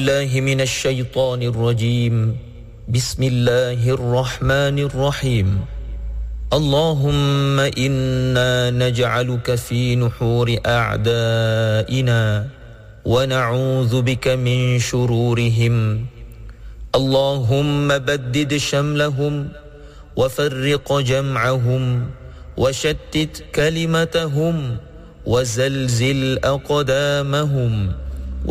الله من الشيطان الرجيم. بسم الله الرحمن الرحيم. اللهم إنا نجعلك في نحور أعدائنا ونعوذ بك من شرورهم. اللهم بدد شملهم وفرق جمعهم وشتت كلمتهم وزلزل أقدامهم